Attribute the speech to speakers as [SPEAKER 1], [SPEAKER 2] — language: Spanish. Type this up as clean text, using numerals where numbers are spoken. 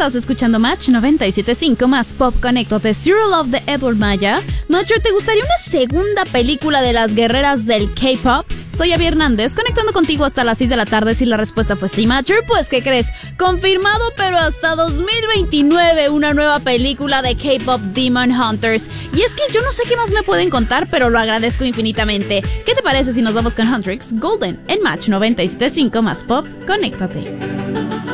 [SPEAKER 1] Estás escuchando Match 97.5 más Pop. Conéctate. Zero Love de Edward Maya. Matcher, ¿te gustaría una segunda película de las guerreras del K-pop? Soy Abby Hernández, conectando contigo hasta las 6 de la tarde. Si la respuesta fue sí, Matcher, pues ¿qué crees? Confirmado, pero hasta 2029, una nueva película de K-pop, Demon Hunters. Y es que yo no sé qué más me pueden contar, pero lo agradezco infinitamente. ¿Qué te parece si nos vamos con Huntrix Golden en Match 97.5 más Pop? Conéctate.